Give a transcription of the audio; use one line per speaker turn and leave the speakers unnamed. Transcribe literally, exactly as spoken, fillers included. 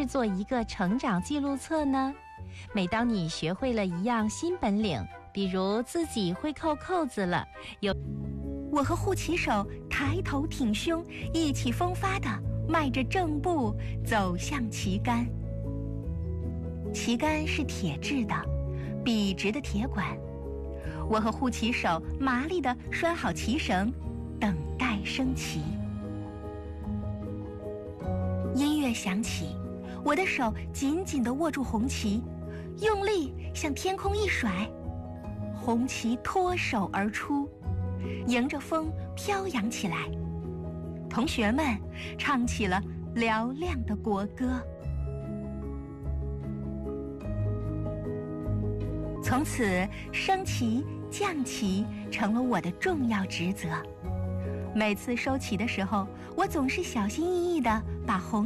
制作一个成长记录册呢？每当你学会了一样新本领，比如自己会扣扣子了，有
我和护旗手抬头挺胸，意气风发地迈着正步走向旗杆。旗杆是铁制的，笔直的铁管。我和护旗手麻利地拴好旗绳，等待升旗。音乐响起，我的手紧紧地握住红旗，用力向天空一甩，红旗脱手而出，迎着风飘扬起来。同学们唱起了嘹亮的国歌。从此，升旗、降旗成了我的重要职责。每次收旗的时候，我总是小心翼翼地把红